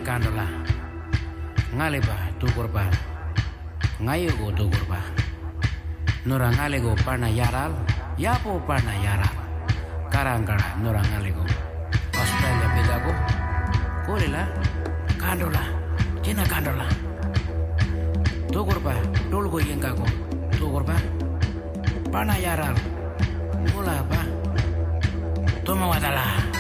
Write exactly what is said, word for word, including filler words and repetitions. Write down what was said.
kandola ngale ba tukur ba ngayo go tukur ba nora ngale go pana yaral yapo pana yaral karangkara nora ngale go Australia beda go kolela kandola cina kandola tukur ba dul go yenga go tukur ba pana yaral mula ba toma wadala